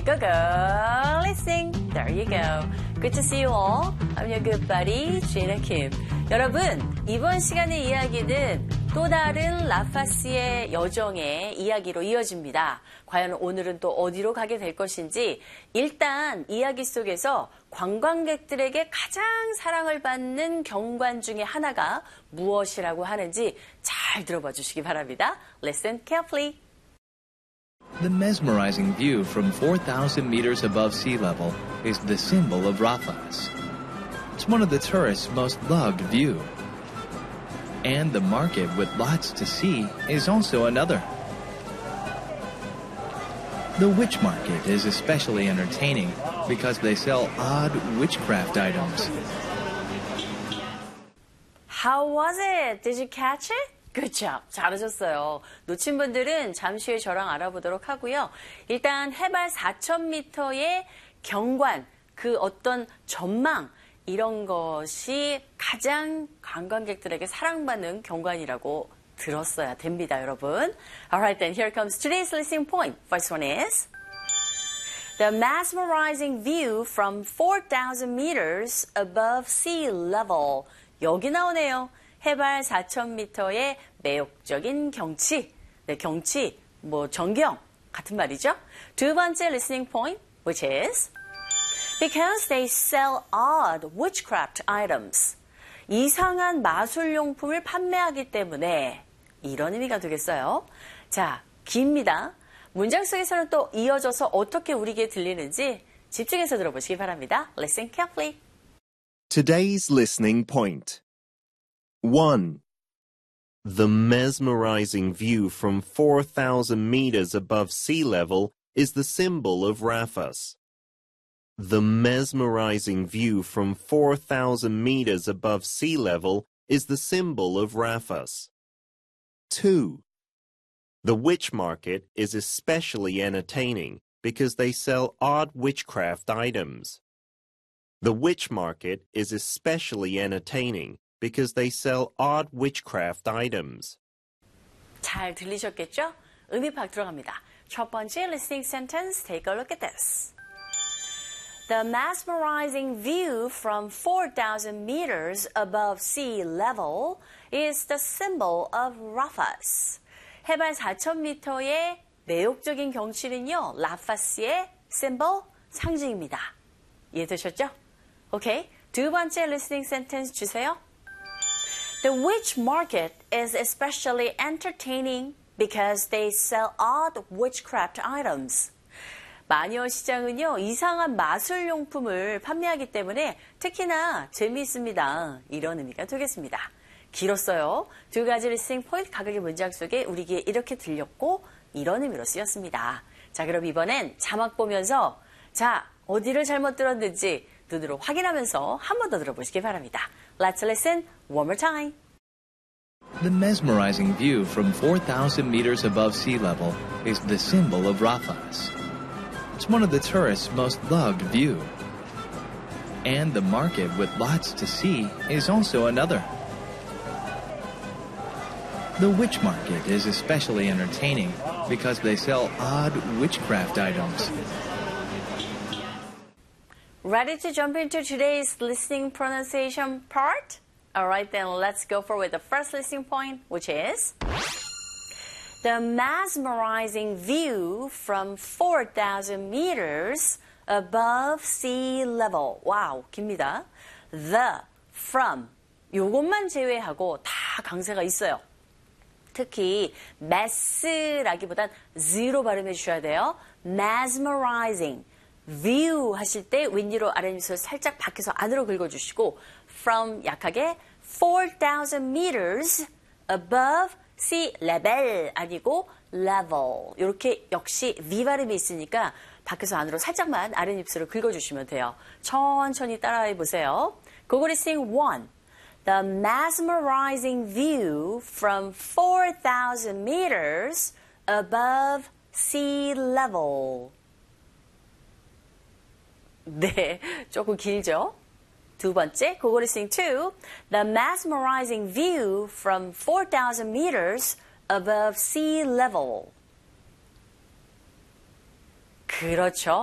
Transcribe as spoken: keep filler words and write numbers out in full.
go, go, listening. There you go. Good to see you all. I'm your good buddy, Gina Kim. 여러분, 이번 시간의 이야기는 또 다른 라파스의 여정의 이야기로 이어집니다. 과연 오늘은 또 어디로 가게 될 것인지 일단 이야기 속에서 관광객들에게 가장 사랑을 받는 경관 중에 하나가 무엇이라고 하는지 잘 들어봐 주시기 바랍니다. Listen carefully. The mesmerizing view from four thousand meters above sea level is the symbol of Rafas. It's one of the tourists' most loved view. And the market with lots to see is also another. The witch market is especially entertaining because they sell odd witchcraft items. How was it? Did you catch it? Good job. 잘하셨어요. 놓친 분들은 잠시 후에 저랑 알아보도록 하고요. 일단 해발 사천 미터의 경관, 그 어떤 전망, 이런 것이 가장 관광객들에게 사랑받는 경관이라고 들었어야 됩니다, 여러분. Alright then, here comes today's listening point. First one is the mesmerizing view from four thousand meters above sea level. 여기 나오네요. 해발 사천 미터의 매혹적인 경치. 네, 경치, 뭐 전경 같은 말이죠. 두 번째 listening point, which is because they sell odd witchcraft items. 이상한 마술용품을 판매하기 때문에 이런 의미가 되겠어요. 자, 깁니다. 문장 속에서는 또 이어져서 어떻게 우리에게 들리는지 집중해서 들어보시기 바랍니다. Listen carefully. Today's listening point. one. The mesmerizing view from four thousand meters above sea level is the symbol of Rafas. The mesmerizing view from four thousand meters above sea level is the symbol of Rafas. two. The witch market is especially entertaining because they sell odd witchcraft items. The witch market is especially entertaining because they sell odd witchcraft items. 잘 들리셨겠죠? 의미 파악 들어갑니다. 첫 번째 listening sentence, take a look at this. The mesmerizing view from four thousand meters above sea level is the symbol of Rafas. 해발 사천 미터의 매혹적인 경치는요, 라파스의 symbol, 상징입니다. 이해되셨죠? 오케이. 두 번째 listening sentence 주세요. The witch market is especially entertaining because they sell odd witchcraft items. 마녀 시장은요, 이상한 마술용품을 판매하기 때문에 특히나 재미있습니다. 이런 의미가 되겠습니다. 길었어요. 두 가지 리스닝 포인트 각각의 문장 속에 우리에게 이렇게 들렸고 이런 의미로 쓰였습니다. 자, 그럼 이번엔 자막 보면서 자, 어디를 잘못 들었는지 눈으로 확인하면서 한 번 더 들어보시기 바랍니다. Let's listen one more time. The mesmerizing view from four thousand meters above sea level is the symbol of Rafas. It's one of the tourists' most loved view. And the market with lots to see is also another. The witch market is especially entertaining because they sell odd witchcraft items. Ready to jump into today's listening pronunciation part? Alright then, let's go for with the first listening point, which is the mesmerizing view from four thousand meters above sea level. 와우, 깁니다. The, from, 요것만 제외하고 다 강세가 있어요. 특히 mess라기보단 z로 발음해 주셔야 돼요. mesmerizing. view 하실 때 윗니로 아랫입술을 살짝 밖에서 안으로 긁어주시고 from 약하게 four thousand meters above sea level 아니고 level 이렇게 역시 V 발음이 있으니까 밖에서 안으로 살짝만 아랫입술을 긁어주시면 돼요. 천천히 따라해 보세요. 고고 리스닝 one. The mesmerizing view from four thousand meters above sea level. 네, 조금 길죠? 두 번째, 그거 listening to the mesmerizing view from four thousand meters above sea level. 그렇죠.